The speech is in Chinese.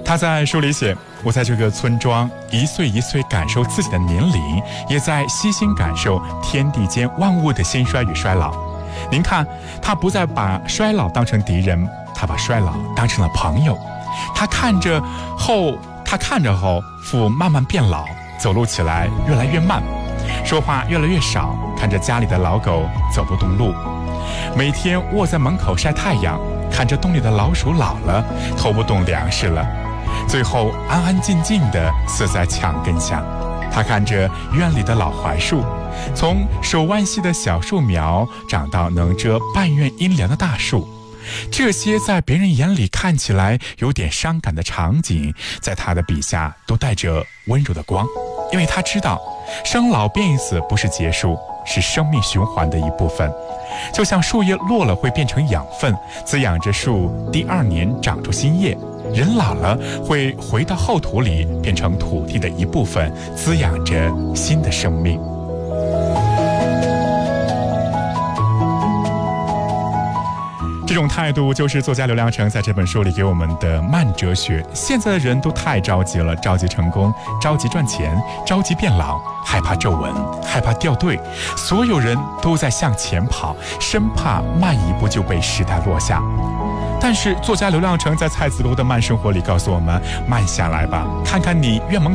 他在书里写，我在这个村庄一岁一岁感受自己的年龄，也在悉心感受天地间万物的兴衰与衰老。您看，他不再把衰老当成敌人，他把衰老当成了朋友。他看着后父慢慢变老，走路起来越来越慢，说话越来越少，看着家里的老狗走不动路，每天窝在门口晒太阳，看着洞里的老鼠老了，偷不动粮食了，最后安安静静地死在墙根下。他看着院里的老槐树，从手腕细的小树苗长到能遮半院阴凉的大树。这些在别人眼里看起来有点伤感的场景，在他的笔下都带着温柔的光，因为他知道生老病死不是结束，是生命循环的一部分。就像树叶落了会变成养分，滋养着树第二年长出新叶，人老了会回到厚土里，变成土地的一部分，滋养着新的生命。这种态度就是作家刘亮程在这本书里给我们的慢哲学。现在的人都太着急了，着急成功，着急赚钱，着急变老，害怕皱纹，害怕掉队，所有人都在向前跑，生怕慢一步就被时代落下。但是作家刘亮程在蔡子楼的慢生活里告诉我们，慢下来吧，看看你院门